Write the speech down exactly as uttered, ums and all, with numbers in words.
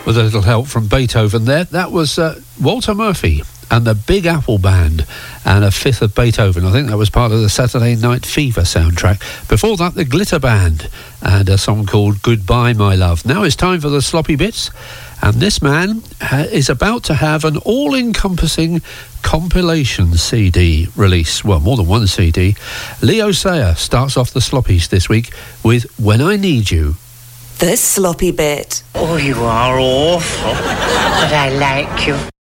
with a little help from Beethoven there. That was uh, Walter Murphy and the Big Apple Band and a fifth of Beethoven. I think that was part of the Saturday Night Fever soundtrack. Before that, the Glitter Band and a song called Goodbye My Love. Now it's time for the sloppy bits, and this man ha- is about to have an all-encompassing compilation C D release. Well, more than one C D. Leo Sayer starts off the sloppies this week with When I Need You. The sloppy bit. Oh, you are awful, but I like you.